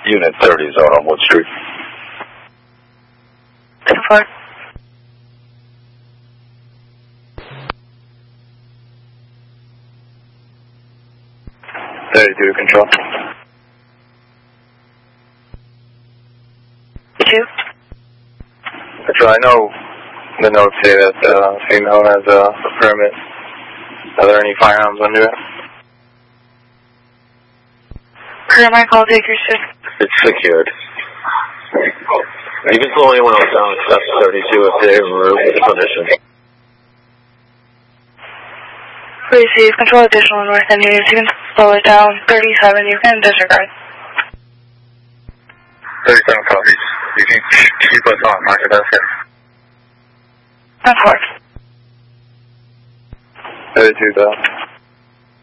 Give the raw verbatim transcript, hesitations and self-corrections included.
Unit thirty is out on Wood Street. ten four. thirty-two, control. two. Control, I know the notes say that the uh, female has a, a permit. Are there any firearms under it? Per my call taker, sir. It's secured. You can slow anyone else down except thirty-two if they remove the permission. Receive control additional north end units. You can slow it down. thirty-seven, you can disregard. thirty-seven copies. You can keep us on, mark it up here. ten four. thirty-two, though.